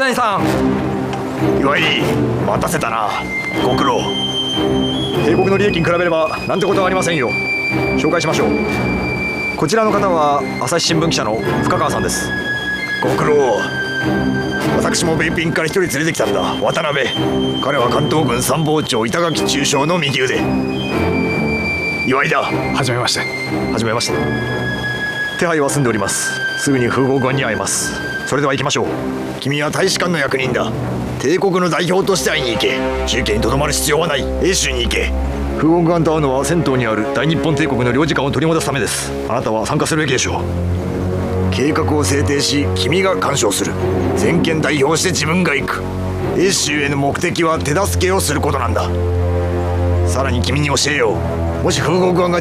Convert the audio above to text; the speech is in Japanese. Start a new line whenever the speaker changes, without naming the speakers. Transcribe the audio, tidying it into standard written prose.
谷さん。
岩井、待たせたな。ご苦労。
帝国の利益に比べればなんてことはありませんよ。紹介しましょう。こちらの方は朝日新聞記者の深川さんです。
ご苦労。私も米兵から一人連れてきたんだ。渡辺。彼は関東軍参謀長板垣中将の右腕。岩井だ。
はじめまして。
はじめまして。手配は済んでおります。すぐに風豪軍に会えます。それでは行きましょう。
君は大使館の役人だ。帝国の代表として会いに行け。中継にとどまる必要はない。英州に行け。
風豪軍と会うのは銭湯にある大日本帝国の領事館を取り戻すためです。あなたは参加するべきでしょう。
計画を制定し、君が干渉する。全権代表して自分が行く。英州への目的は手助けをすることなんだ。さらに君に教えよう。もし風豪軍が